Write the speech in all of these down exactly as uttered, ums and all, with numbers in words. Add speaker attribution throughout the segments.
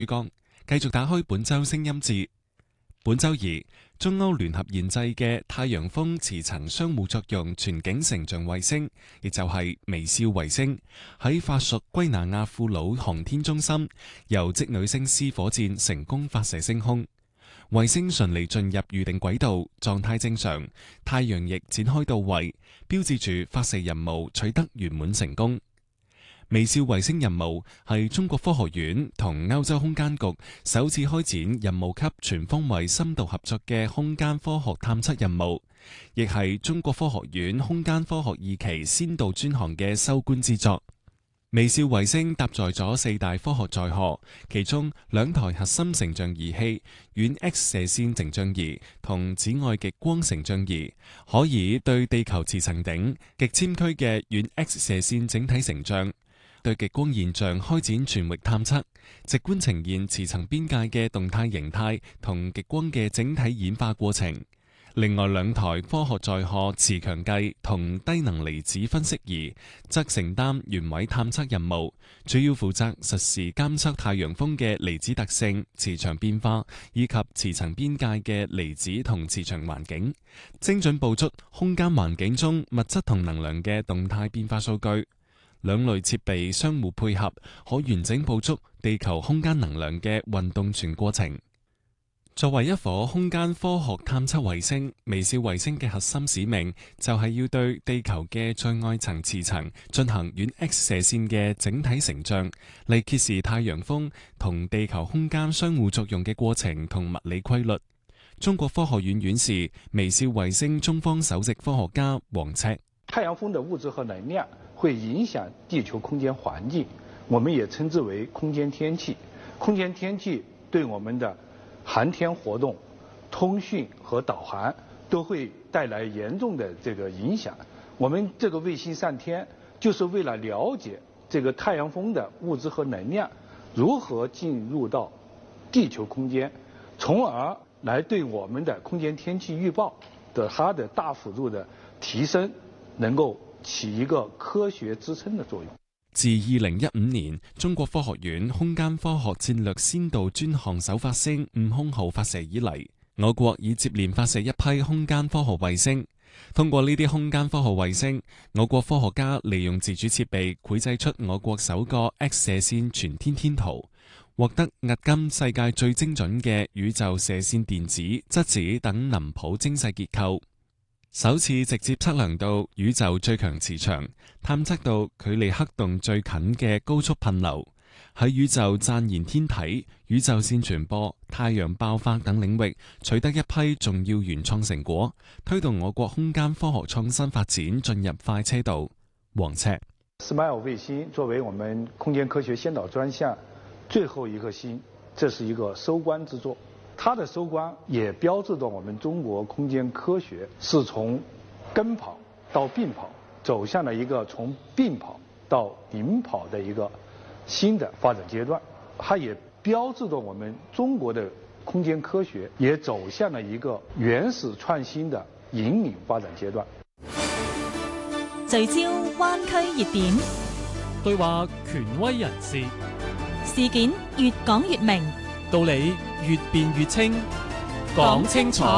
Speaker 1: 珠江繼續打開本周聲音節。本周二，中歐聯合研製嘅太陽風磁層相互作用全景成像衛星，亦就係微笑衛星，喺法屬圭那亞庫魯航天中心由織女星 C 火箭成功發射升空。衛星順利進入預定軌道，狀態正常，太陽翼展開到位，標誌住發射任務取得圓滿成功。微笑衛星任務係中國科學院同歐洲空間局首次開展任務級全方位深度合作嘅空間科學探測任務，亦係中國科學院空間科學二期先導專項嘅收官之作。微笑衛星搭載咗四大科學載荷，其中兩台核心成像儀器、遠 X 射線成像儀同紫外極光成像儀，可以對地球磁層頂極纖區嘅遠 X 射線整體成像，對極光現象開展全域探測，直觀呈現磁層邊界嘅動態形態同極光嘅整體演化過程。另外兩台科學載荷磁強計同低能離子分析儀則承擔原位探測任務，主要負責實時監測太陽風嘅離子特性、磁場變化以及磁層邊界嘅離子同磁場環境，精準捕捉空間環境中物質同能量嘅動態變化數據。兩類設備相互配合，可完整捕捉地球空間能量嘅運動全過程。作為一顆空間科學探測衛星，微笑衛星嘅核心使命就係要對地球嘅最外層磁層進行遠 X 射線嘅整體成像，嚟揭示太陽風同地球空間相互作用嘅過程同物理規律。中國科學院院士、微笑衛星中方首席科學家王赤：
Speaker 2: 太陽風的物質和能量會影響地球空間環境，我們也稱之為空間天氣。空間天氣對我們的航天活動、通訊和導航都會帶來嚴重的這個影響。我們這個衛星上天就是為了了解這個太陽風的物質和能量如何進入到地球空間，從而來對我們的空間天氣預報的它的大幅度的提升，能夠起一個科學支撐的作用。
Speaker 1: 自二零一五年，中國科學院空間科學戰略先導專項首發星悟空號發射以嚟，我國已接連發射一批空間科學衛星。通過呢啲空間科學衛星，我國科學家利用自主設備繪製出我國首個 X 射線全天天圖，獲得迄今世界最精準嘅宇宙射線電子、質子等能譜精細結構。首次直接測量到宇宙最強磁場，探測到距離黑洞最近嘅高速噴流，喺宇宙暫燃天體、宇宙線傳播、太陽爆發等領域取得一批重要原創成果，推動我國空間科學創新發展進入快車道。王赤
Speaker 2: ：Smile 衛星作為我們空間科學先導專項最後一顆星，這是一個收官之作。它的收官也標誌着我們中國空間科學是從跟跑到並跑，走向了一個從並跑到領跑的一個新的發展階段。它也標誌着我們中國的空間科學也走向了一個原始創新的引領發展階段。
Speaker 3: 聚焦灣區熱點，
Speaker 4: 對話權威人士，
Speaker 3: 事件越講越明，
Speaker 4: 道理越辯越清，講清楚。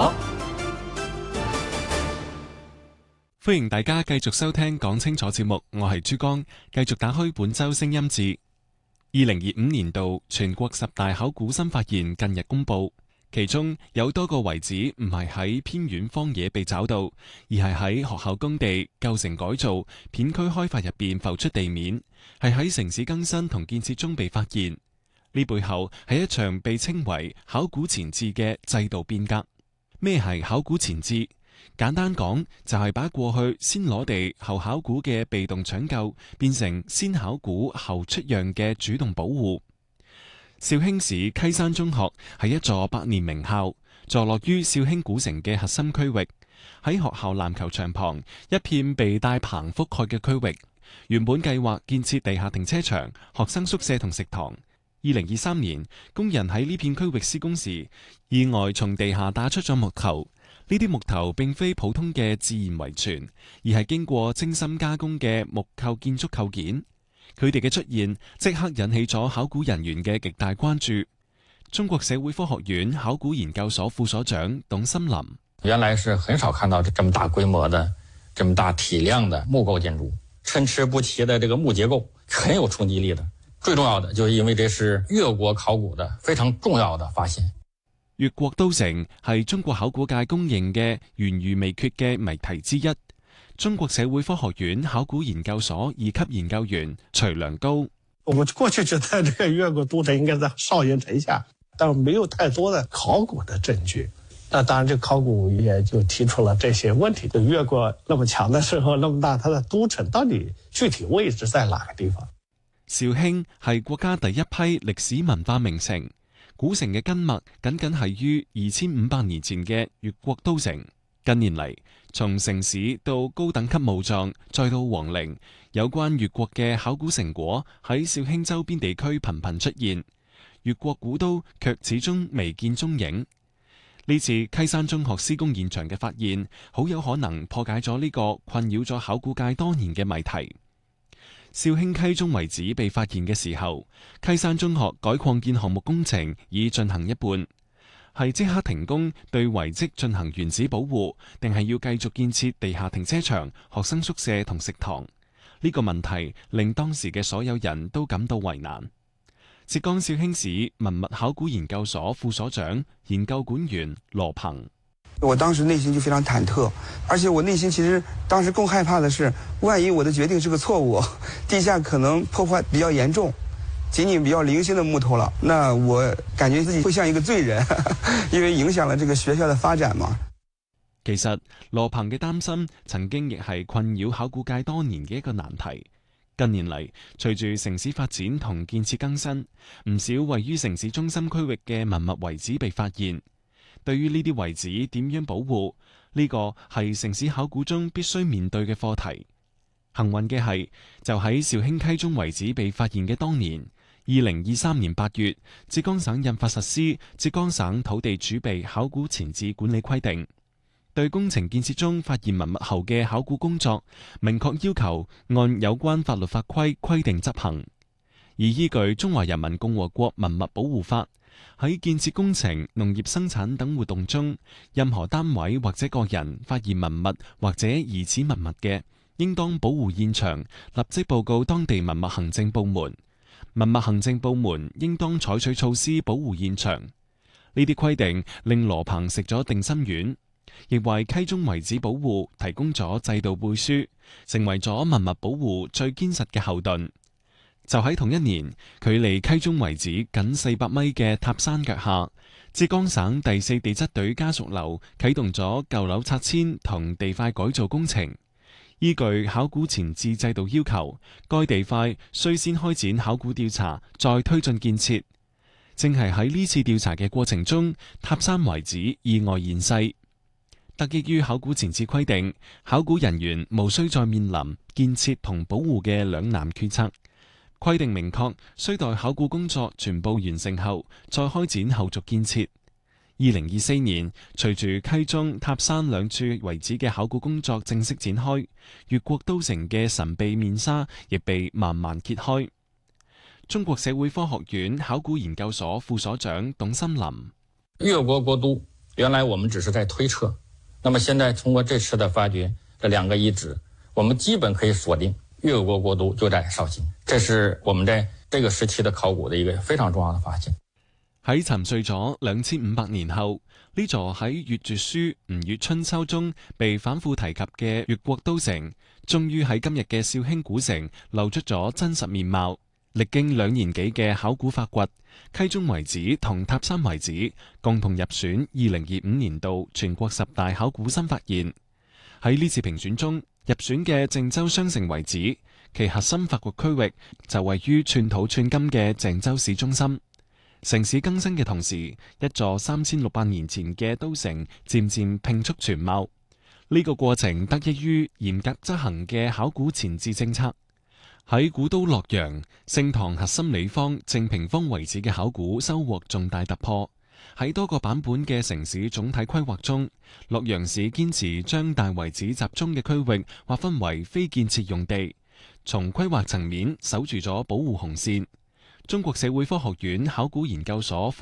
Speaker 1: 歡迎大家繼續收聽講清楚節目，我係珠江，繼續打開本周聲音誌。二零二五年度全國十大考古新發現近日公布，其中有多個遺址唔係喺偏遠荒野被找到，而係喺學校工地、舊城改造、片區開發入邊浮出地面，係喺城市更新同建設中被發現。呢背後係一場被稱為考古前置嘅制度變革。咩係考古前置？簡單講，就係把過去先攞地後考古嘅被動搶救，變成先考古後出讓嘅主動保護。紹興市溪山中學係一座百年名校，坐落於紹興古城嘅核心區域。喺學校籃球場旁一片被大棚覆蓋嘅區域，原本計劃建設地下停車場、學生宿舍同食堂。二零二三年，工人喺呢片區域施工時，意外從地下打出咗木頭。呢啲木頭並非普通嘅自然遺存，而係經過精心加工嘅木構建築構件。 佢哋嘅出現即刻引起咗考古人員嘅極大關注。中國社會科學院考古研究所副所長董森林：
Speaker 5: 原來是很少看到這麼大規模的、這麼大體量的木構建築，參差不齊的這個木結構，很有衝擊力的。最重要的就是因為這是越國考古的非常重要的發現。
Speaker 1: 越國都城係中國考古界公認嘅懸而未決嘅謎題之一。中國社會科學院考古研究所二級研究員徐良高：
Speaker 6: 我們過去覺得這個越國都城應該在少陰城下，但是沒有太多的考古的證據。那當然，這考古也就提出了這些問題：就越國那麼強的時候，那麼大，它的都城到底具體位置在哪個地方？
Speaker 1: 紹興係國家第一批歷史文化名城，古城嘅根脈僅僅係於二千五百年前嘅越國都城。近年嚟，從城市到高等級墓葬，再到皇陵，有關越國嘅考古成果喺紹興周邊地區頻頻出現，越國古都卻始終未見蹤影。呢次溪山中學施工現場嘅發現，好有可能破解咗呢個困擾咗考古界多年嘅謎題。紹興溪中遺址被發現嘅時候，溪山中學改擴建項目工程已進行一半，係即刻停工對遺跡進行原址保護，定係要繼續建設地下停車場、學生宿舍同食堂？呢個問題令當時嘅所有人都感到為難。浙江紹興市文物考古研究所副所長、研究管員羅鵬：
Speaker 7: 我當時內心就非常忐忑，而且我內心其實當時更害怕的是，萬一我的決定是個錯誤，地下可能破壞比較嚴重，僅僅比較零星的木頭了，那我感覺自己會像一個罪人，因為影響了這個學校的發展嘛。
Speaker 1: 其實羅鵬嘅擔心曾經亦係困擾考古界多年嘅一個難題。近年嚟，隨住城市發展同建設更新，唔少位於城市中心區域嘅文物遺址被發現。對於呢啲遺址點樣保護，呢個係城市考古中必須面對嘅課題。幸運嘅係，就喺紹興溪中遺址被發現嘅當年，二零二三年八月，浙江省印發實施《浙江省土地儲備考古前置管理規定》，對工程建設中發現文物後嘅考古工作，明確要求按有關法律法規規定執行。而依據《中華人民共和國文物保護法》，喺建設工程、農業生產等活動中，任何單位或者個人發現文物或者疑似文物嘅，應當保護現場，立即報告當地文物行政部門。文物行政部門應當採取措施保護現場。呢啲規定令羅鵬食咗定心丸，亦為溪中遺址保護提供咗制度背書，成為咗文物保護最堅實嘅後盾。就喺同一年，距離溪中遺址僅四百米嘅塔山腳下，浙江省第四地質隊家屬樓啟動咗舊樓拆遷同地塊改造工程。依據考古前置制度要求，該地塊須先開展考古調查，再推進建設。正係喺呢次調查嘅過程中，塔山遺址意外現世。得益於考古前置規定，考古人員無需再面臨建設同保護嘅兩難決策。規定明確，需待考古工作全部完成後，再開展後續建設。二零二四年，隨住溪中、塔山兩處遺址嘅考古工作正式展開，越國都城嘅神秘面紗亦被慢慢揭開。中國社會科學院考古研究所副所長董森林：
Speaker 5: 越國國都原來我們只是在推測，那麼現在通過這次的發掘，這兩個遺址，我們基本可以鎖定越國國都就在紹興，這是我們在這個時期的考古的一個非常重要的發現。
Speaker 1: 喺沉睡咗兩千五百年後，呢座喺《越絕書·吳越春秋》中被反覆提及嘅越國都城，終於喺今日嘅紹興古城露出咗真實面貌。歷經兩年幾嘅考古發掘，溪中遺址同塔山遺址共同入選二零二五年度全國十大考古新發現。喺呢次評選中，入選嘅鄭州雙城遺址，其核心發掘區域就位於寸土寸金嘅鄭州市中心。城市更新嘅同時，一座三千六百年前嘅都城漸漸拼出全貌。呢、這個過程得益於嚴格執行嘅考古前置政策。喺古都洛陽，盛唐核心里坊正平坊遺址嘅考古收穫重大突破。喺多個版本嘅城市總體規劃中，洛陽市堅持將大遺址集中嘅區域劃分為非建設用地， 從規劃層面守住咗保護紅線。中國社會科學院考古研究所